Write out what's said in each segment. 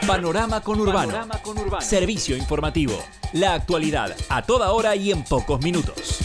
Panorama Conurbano. Servicio informativo. La actualidad a toda hora y en pocos minutos.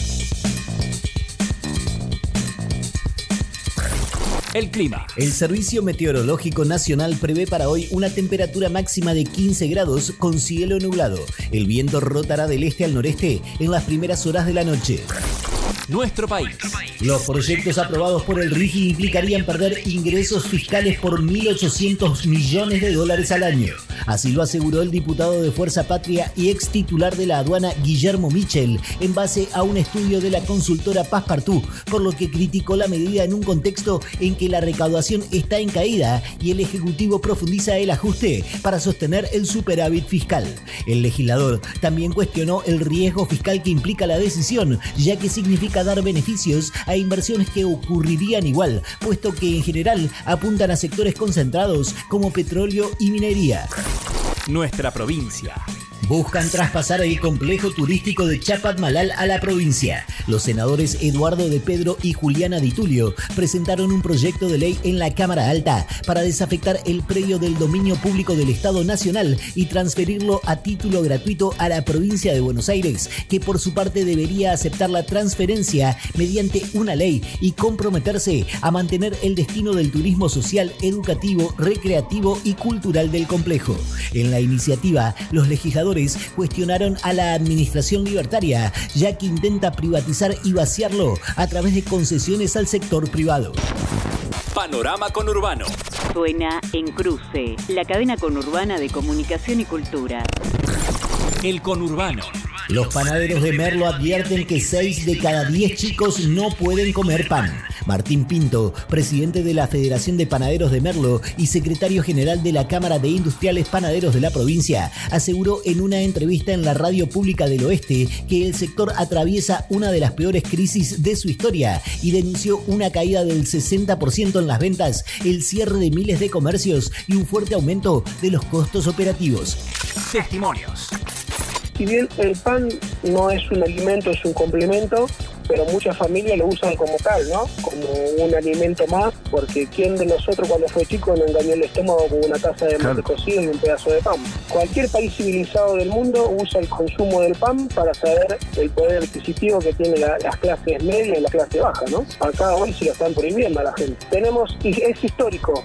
El clima. El Servicio Meteorológico Nacional prevé para hoy una temperatura máxima de 15 grados con cielo nublado. El viento rotará del este al noreste en las primeras horas de la noche. Nuestro país. Los proyectos aprobados por el RIGI implicarían perder ingresos fiscales por 1.800 millones de dólares al año. Así lo aseguró el diputado de Fuerza Patria y ex titular de la aduana Guillermo Michel, en base a un estudio de la consultora Passepartout, por lo que criticó la medida en un contexto en que la recaudación está en caída y el Ejecutivo profundiza el ajuste para sostener el superávit fiscal. El legislador también cuestionó el riesgo fiscal que implica la decisión, ya que significa dar beneficios a inversiones que ocurrirían igual, puesto que en general apuntan a sectores concentrados como petróleo y minería. Nuestra provincia. Buscan traspasar el complejo turístico de Chapadmalal a la provincia. Los senadores Eduardo de Pedro y Juliana Di Tulio presentaron un proyecto de ley en la Cámara Alta para desafectar el predio del dominio público del Estado Nacional y transferirlo a título gratuito a la provincia de Buenos Aires, que por su parte debería aceptar la transferencia mediante una ley y comprometerse a mantener el destino del turismo social, educativo, recreativo y cultural del complejo. En la iniciativa, los legisladores cuestionaron a la administración libertaria, ya que intenta privatizar y vaciarlo a través de concesiones al sector privado. Panorama Conurbano. Suena en Cruce, la cadena conurbana de comunicación y cultura. El Conurbano. Los panaderos de Merlo advierten que 6 de cada 10 chicos no pueden comer pan. Martín Pinto, presidente de la Federación de Panaderos de Merlo y secretario general de la Cámara de Industriales Panaderos de la provincia, aseguró en una entrevista en la Radio Pública del Oeste que el sector atraviesa una de las peores crisis de su historia y denunció una caída del 60% en las ventas, el cierre de miles de comercios y un fuerte aumento de los costos operativos. Testimonios. Si bien el pan no es un alimento, es un complemento, pero muchas familias lo usan como tal, ¿no? Como un alimento más, porque ¿quién de nosotros cuando fue chico no engañó el estómago con una taza de mate cocido y un pedazo de pan? Cualquier país civilizado del mundo usa el consumo del pan para saber el poder adquisitivo que tienen las clases medias y la clase baja, ¿no? Acá hoy se lo están prohibiendo a la gente. Tenemos, y es histórico,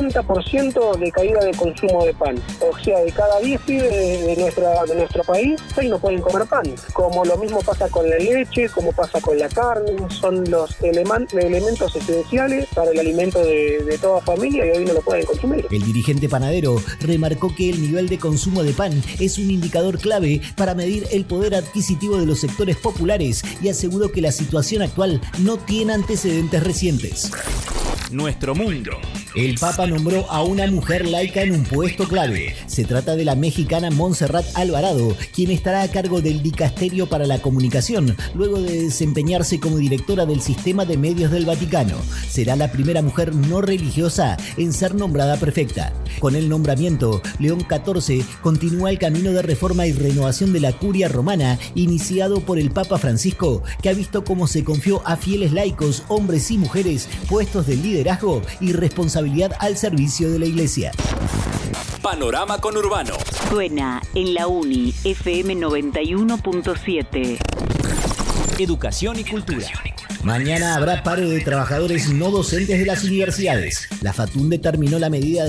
60% de caída de consumo de pan. O sea, de cada 10 pibes de nuestro país, 6 no pueden comer pan. Como lo mismo pasa con la leche, como pasa con la carne, son los elementos esenciales para el alimento de toda familia y hoy no lo pueden consumir. El dirigente panadero remarcó que el nivel de consumo de pan es un indicador clave para medir el poder adquisitivo de los sectores populares y aseguró que la situación actual no tiene antecedentes recientes. Nuestro mundo. El Papa nombró a una mujer laica en un puesto clave. Se trata de la mexicana Montserrat Alvarado, quien estará a cargo del Dicasterio para la Comunicación, luego de desempeñarse como directora del Sistema de Medios del Vaticano. Será la primera mujer no religiosa en ser nombrada prefecta. Con el nombramiento, León XIV continúa el camino de reforma y renovación de la curia romana iniciado por el Papa Francisco, que ha visto cómo se confió a fieles laicos, hombres y mujeres, puestos de liderazgo y responsabilidad al servicio de la Iglesia. Panorama Conurbano. Suena en la Uni FM 91.7. Educación y cultura. Mañana habrá paro de trabajadores no docentes de las universidades. La FATUN determinó la medida